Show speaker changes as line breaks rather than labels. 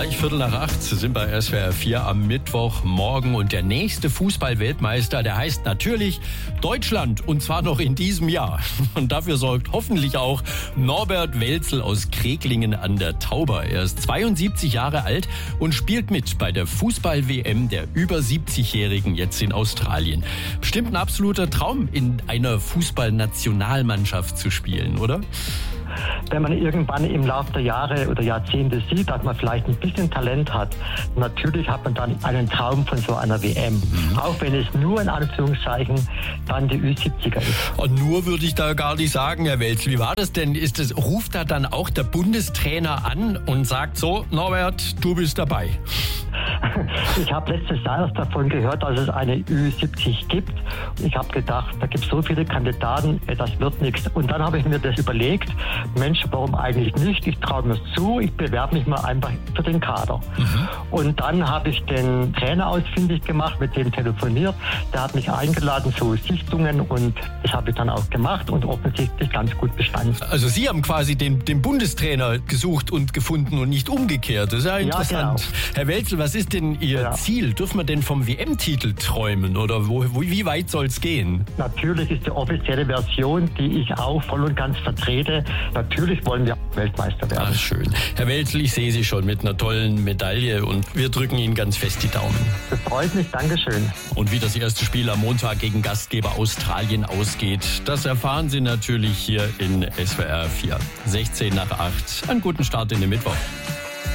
Gleich 7:15 sind bei SWR 4 am Mittwochmorgen und der nächste Fußball-Weltmeister, der heißt natürlich Deutschland und zwar noch in diesem Jahr. Und dafür sorgt hoffentlich auch Norbert Welzl aus Kreglingen an der Tauber. Er ist 72 Jahre alt und spielt mit bei der Fußball-WM der über 70-Jährigen jetzt in Australien. Bestimmt ein absoluter Traum, in einer Fußballnationalmannschaft zu spielen, oder?
Wenn man irgendwann im Laufe der Jahre oder Jahrzehnte sieht, dass man vielleicht ein bisschen Talent hat, natürlich hat man dann einen Traum von so einer WM. Auch wenn es nur in Anführungszeichen dann die Ü70er ist.
Und nur würde ich da gar nicht sagen, Herr Welzl. Wie war das denn? Ruft da dann auch der Bundestrainer an und sagt so, Norbert, du bist dabei?
Ich habe letztes Jahr erst davon gehört, dass es eine Ü70 gibt. Ich habe gedacht, da gibt es so viele Kandidaten, das wird nichts. Und dann habe ich mir das überlegt, Mensch, warum eigentlich nicht? Ich traue mir zu, ich bewerbe mich mal einfach für den Kader. Und dann habe ich den Trainer ausfindig gemacht, mit dem telefoniert. Der hat mich eingeladen zu Sichtungen und das habe ich dann auch gemacht und offensichtlich ganz gut bestanden. Also
Sie haben quasi den Bundestrainer gesucht und gefunden und nicht umgekehrt. Das ist ja interessant. Ja, genau. Herr Welzl, was ist denn Ihr Ziel? Dürfen wir denn vom WM-Titel träumen oder wie weit soll es gehen?
Natürlich ist die offizielle Version, die ich auch voll und ganz vertrete. Natürlich wollen wir Weltmeister werden.
Ach, schön. Herr Welzl, ich sehe Sie schon mit einer tollen Medaille und wir drücken Ihnen ganz fest die Daumen.
Das freut mich, Dankeschön.
Und wie das erste Spiel am Montag gegen Gastgeber Australien ausgeht, das erfahren Sie natürlich hier in SWR 4. 7:16. Einen guten Start in den Mittwoch.